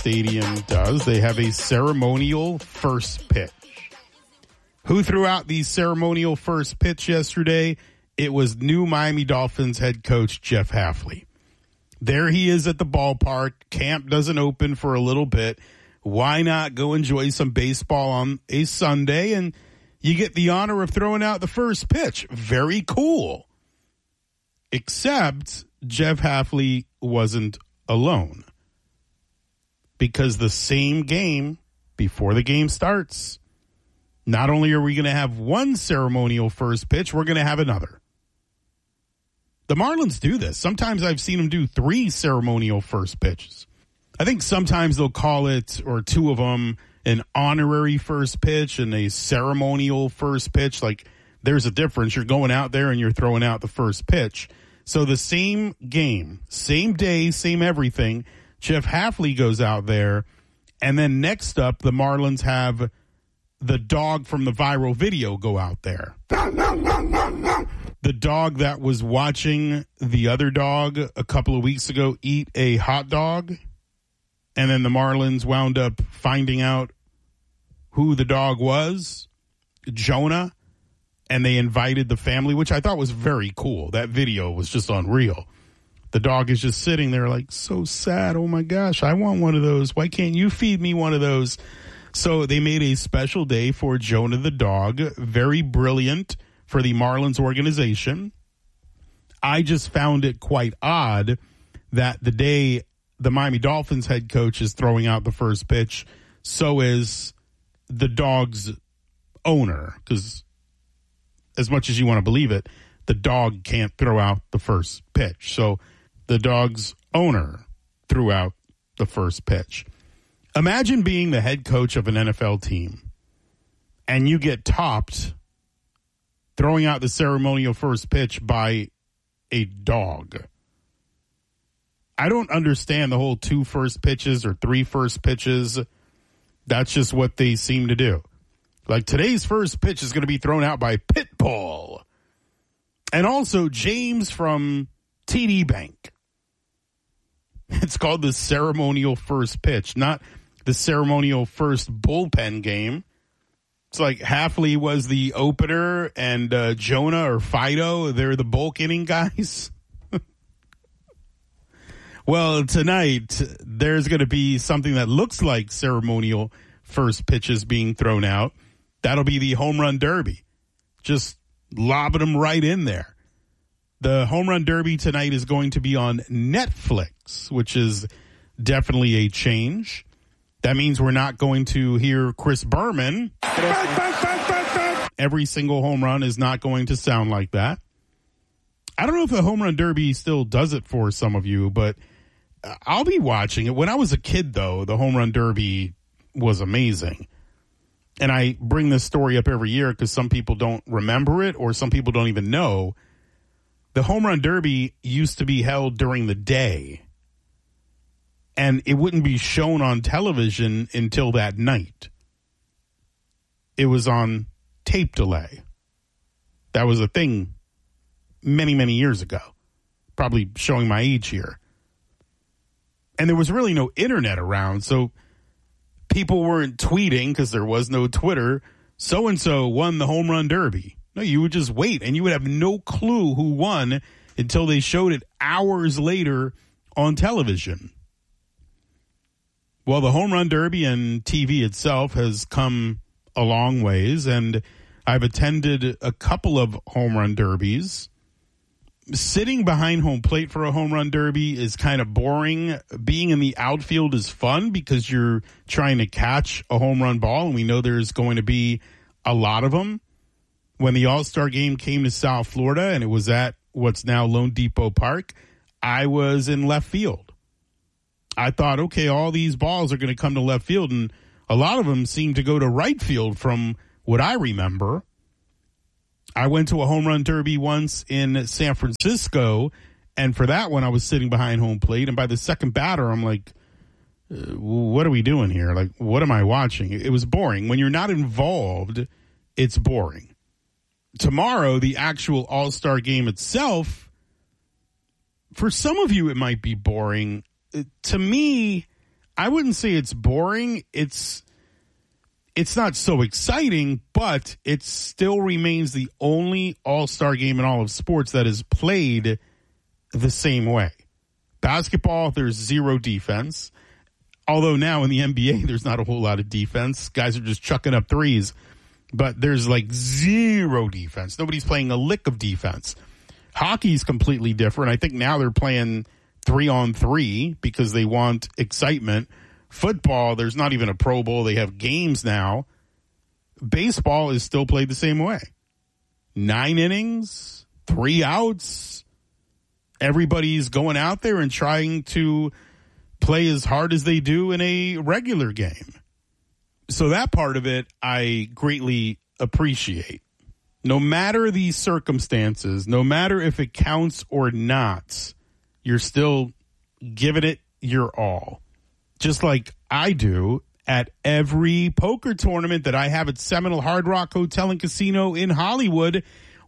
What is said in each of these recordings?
Stadium does. They have a ceremonial first pitch. Who threw out the ceremonial first pitch yesterday? It was new Miami Dolphins head coach Jeff Hafley. There he is at the ballpark. Camp doesn't open for a little bit. Why not go enjoy some baseball on a Sunday? And you get the honor of throwing out the first pitch. Very cool. Except Jeff Hafley wasn't alone. Because the same game, before the game starts, not only are we going to have one ceremonial first pitch, we're going to have another. The Marlins do this. Sometimes I've seen them do 3 ceremonial first pitches. I think sometimes they'll call it, or 2 of them, an honorary first pitch and a ceremonial first pitch. Like, there's a difference. You're going out there and you're throwing out the first pitch. So the same game, same day, same everything. Jeff Hafley goes out there, and then next up, the Marlins have the dog from the viral video go out there. The dog that was watching the other dog a couple of weeks ago eat a hot dog, and then the Marlins wound up finding out who the dog was, Jonah, and they invited the family, which I thought was very cool. That video was just unreal. The dog is just sitting there like, so sad. Oh, my gosh, I want one of those. Why can't you feed me one of those? So they made a special day for Jonah the dog. Very brilliant for the Marlins organization. I just found it quite odd that the day the Miami Dolphins head coach is throwing out the first pitch, so is the dog's owner. Because as much as you want to believe it, the dog can't throw out the first pitch. So the dog's owner threw out the first pitch. Imagine being the head coach of an NFL team and you get topped throwing out the ceremonial first pitch by a dog. I don't understand the whole 2 first pitches or 3 first pitches. That's just what they seem to do. Like, today's first pitch is going to be thrown out by Pitbull. And also James from TD Bank. It's called the ceremonial first pitch, not the ceremonial first bullpen game. It's like Hafley was the opener and Jonah or Fido, they're the bulk inning guys. Well, tonight there's going to be something that looks like ceremonial first pitches being thrown out. That'll be the home run derby. Just lobbing them right in there. The home run derby tonight is going to be on Netflix, which is definitely a change. That means we're not going to hear Chris Berman. Every single home run is not going to sound like that. I don't know if the home run derby still does it for some of you, but I'll be watching it. When I was a kid, though, the home run derby was amazing. And I bring this story up every year because some people don't remember it or some people don't even know. The home run derby used to be held during the day. And it wouldn't be shown on television until that night. It was on tape delay. That was a thing many, many years ago. Probably showing my age here. And there was really no internet around, so people weren't tweeting because there was no Twitter. So-and-so won the home run derby. No, you would just wait, and you would have no clue who won until they showed it hours later on television. Well, the home run derby and TV itself has come a long ways, and I've attended a couple of home run derbies. Sitting behind home plate for a home run derby is kind of boring. Being in the outfield is fun because you're trying to catch a home run ball, and we know there's going to be a lot of them. When the All-Star game came to South Florida, and it was at what's now Lone Depot Park, I was in left field. I thought, okay, all these balls are going to come to left field, and a lot of them seem to go to right field from what I remember. I went to a home run derby once in San Francisco, and for that one, I was sitting behind home plate, and by the second batter, I'm like, what are we doing here? Like, what am I watching? It was boring. When you're not involved, it's boring. Tomorrow, the actual All-Star game itself, for some of you, it might be boring. To me, I wouldn't say it's boring. It's not so exciting, but it still remains the only all-star game in all of sports that is played the same way. Basketball, there's zero defense. Although now in the NBA, there's not a whole lot of defense. Guys are just chucking up threes. But there's like zero defense. Nobody's playing a lick of defense. Hockey's completely different. I think now they're playing 3-on-3 because they want excitement. Football, there's not even a Pro Bowl. They have games now. Baseball is still played the same way. 9 innings, 3 outs. Everybody's going out there and trying to play as hard as they do in a regular game. So that part of it, I greatly appreciate. No matter the circumstances, no matter if it counts or not, you're still giving it your all. Just like I do at every poker tournament that I have at Seminole Hard Rock Hotel and Casino in Hollywood.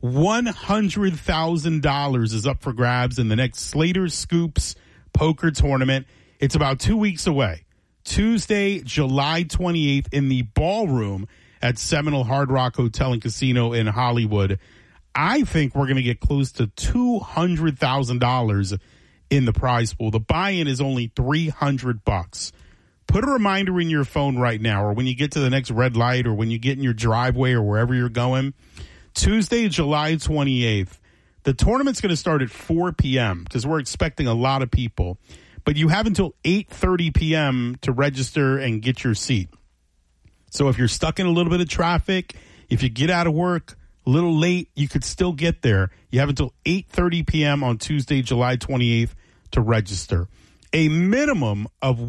$100,000 is up for grabs in the next Slater Scoops poker tournament. It's about 2 weeks away. Tuesday, July 28th in the ballroom at Seminole Hard Rock Hotel and Casino in Hollywood. I think we're going to get close to $200,000 in the prize pool. The buy-in is only $300. Put a reminder in your phone right now, or when you get to the next red light, or when you get in your driveway, or wherever you're going. Tuesday, July 28th. The tournament's going to start at 4 p.m. because we're expecting a lot of people. But you have until 8:30 p.m. to register and get your seat. So if you're stuck in a little bit of traffic, if you get out of work a little late, you could still get there. You have until 8:30 p.m. on Tuesday, July 28th to register. A minimum of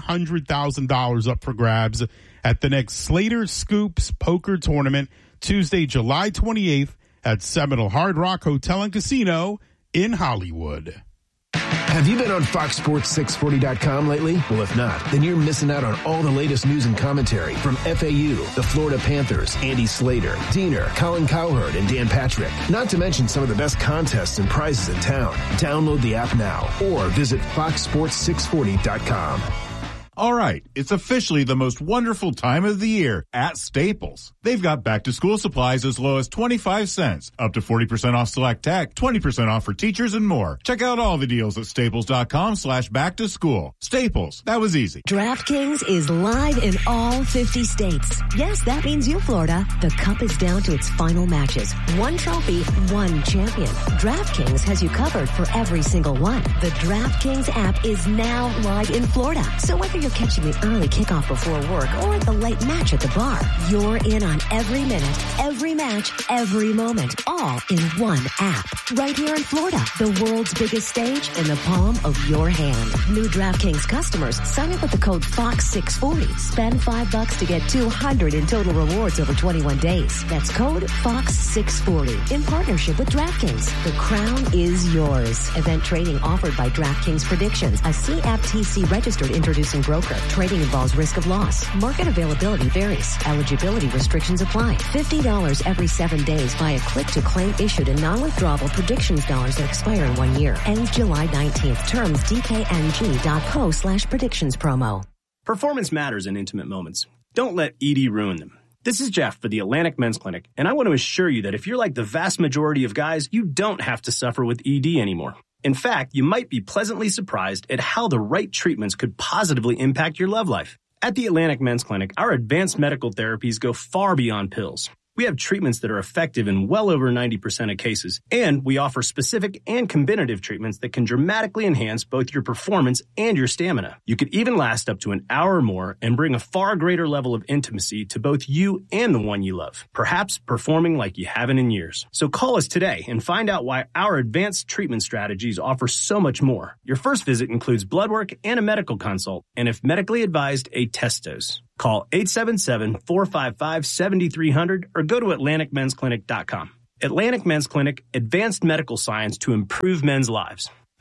$100,000 up for grabs at the next Slater Scoops Poker Tournament, Tuesday, July 28th at Seminole Hard Rock Hotel and Casino in Hollywood. Have you been on FoxSports640.com lately? Well, if not, then you're missing out on all the latest news and commentary from FAU, the Florida Panthers, Andy Slater, Diener, Colin Cowherd, and Dan Patrick. Not to mention some of the best contests and prizes in town. Download the app now or visit FoxSports640.com. All right, it's officially the most wonderful time of the year at Staples. They've got back-to-school supplies as low as 25 cents, up to 40% off select tech, 20% off for teachers, and more. Check out all the deals at staples.com/back-to-school. Staples, that was easy. DraftKings is live in all 50 states. Yes, that means you, Florida. The Cup is down to its final matches. One trophy, one champion. DraftKings has you covered for every single one. The DraftKings app is now live in Florida. So whether you're catching the early kickoff before work or the late match at the bar, you're in on every minute, every match, every moment, all in one app. Right here in Florida, the world's biggest stage in the palm of your hand. New DraftKings customers, sign up with the code FOX640. Spend $5 to get $200 in total rewards over 21 days. That's code FOX640 in partnership with DraftKings. The crown is yours. Event trading offered by DraftKings Predictions, a CFTC registered introducing broker. Trading involves risk of loss. Market availability varies. Eligibility restrictions apply. $50 every 7 days via click-to-claim issued in non-withdrawable predictions dollars that expire in 1 year. Ends July 19th. Terms dkng.co/predictions promo. Performance matters in intimate moments. Don't let ED ruin them. This is Jeff for the Atlantic Men's Clinic, and I want to assure you that if you're like the vast majority of guys, you don't have to suffer with ED anymore. In fact, you might be pleasantly surprised at how the right treatments could positively impact your love life. At the Atlantic Men's Clinic, our advanced medical therapies go far beyond pills. We have treatments that are effective in well over 90% of cases, and we offer specific and combinative treatments that can dramatically enhance both your performance and your stamina. You could even last up to an hour or more and bring a far greater level of intimacy to both you and the one you love, perhaps performing like you haven't in years. So call us today and find out why our advanced treatment strategies offer so much more. Your first visit includes blood work and a medical consult, and if medically advised, a test dose. Call 877-455-7300 or go to AtlanticMen'sClinic.com. Atlantic Men's Clinic, advanced medical science to improve men's lives.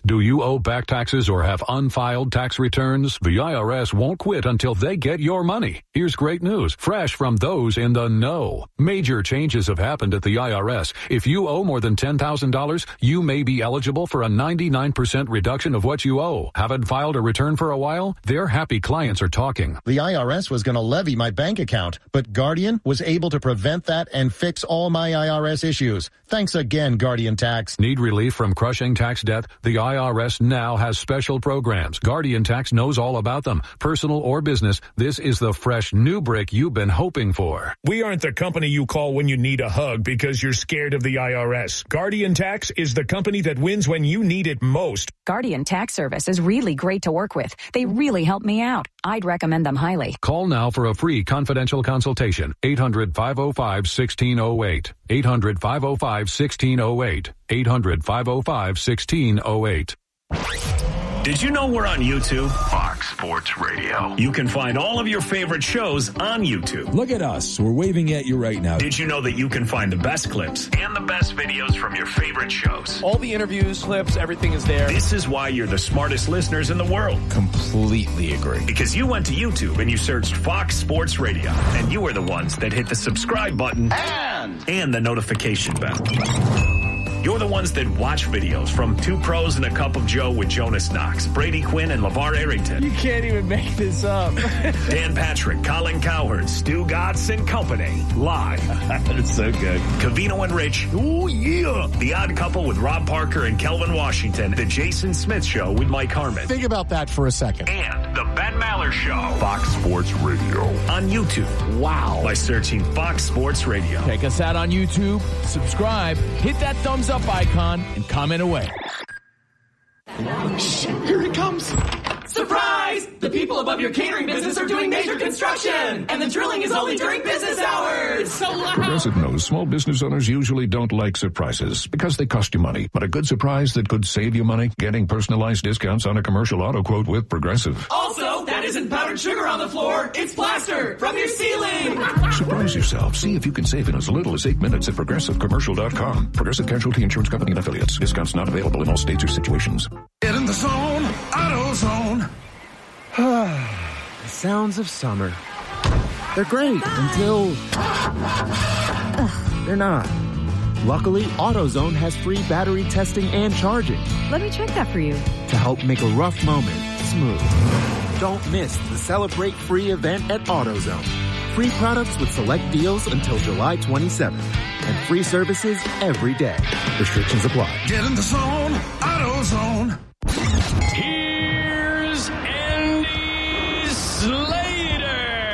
Do you owe back taxes or have unfiled tax returns? The IRS won't quit until they get your money. Here's great news, fresh from those in the know. Major changes have happened at the IRS. If you owe more than $10,000, you may be eligible for a 99% reduction of what you owe. Haven't filed a return for a while? Their happy clients are talking. The IRS was going to levy my bank account, but Guardian was able to prevent that and fix all my IRS issues. Thanks again, Guardian Tax. Need relief from crushing tax debt? The IRS now has special programs. Guardian Tax knows all about them. Personal or business, this is the fresh new brick you've been hoping for. We aren't the company you call when you need a hug because you're scared of the IRS. Guardian Tax is the company that wins when you need it most. Guardian Tax Service is really great to work with. They really help me out. I'd recommend them highly. Call now for a free confidential consultation. 800-505-1608. 800-505-1608. 800-505-1608. Did you know we're on YouTube? Fox Sports Radio. You can find all of your favorite shows on YouTube. Look at us. We're waving at you right now. Did you know that you can find the best clips and the best videos from your favorite shows? All the interviews, clips, everything is there. This is why you're the smartest listeners in the world. Completely agree. Because you went to YouTube and you searched Fox Sports Radio. And you were the ones that hit the subscribe button and the notification bell. You're the ones that watch videos from Two Pros and a Cup of Joe with Jonas Knox, Brady Quinn, and LeVar Arrington. You can't even make this up. Dan Patrick, Colin Cowherd, Stu Gatz and Company. Live. It's so good. Covino and Rich. Oh, yeah. The Odd Couple with Rob Parker and Kelvin Washington. The Jason Smith Show with Mike Harmon. Think about that for a second. And the Ben Maller Show. Fox Sports Radio. On YouTube. Wow. By searching Fox Sports Radio. Check us out on YouTube. Subscribe. Hit that thumbs up icon and comment away. Shh, here it comes. Surprise! The people above your catering business are doing major construction, and the drilling is only during business hours. So loud. Progressive knows small business owners usually don't like surprises because they cost you money. But a good surprise that could save you money? Getting personalized discounts on a commercial auto quote with Progressive. Also, that isn't powdered sugar on the floor. It's plaster from your ceiling. Surprise yourself. See if you can save in as little as 8 minutes at ProgressiveCommercial.com. Progressive Casualty Insurance Company and Affiliates. Discounts not available in all states or situations. Get in the zone. AutoZone. The sounds of summer. They're great until they're not. Luckily, AutoZone has free battery testing and charging. Let me check that for you. To help make a rough moment smooth. Don't miss the Celebrate Free event at AutoZone. Free products with select deals until July 27th. And free services every day. Restrictions apply. Get in the zone. AutoZone.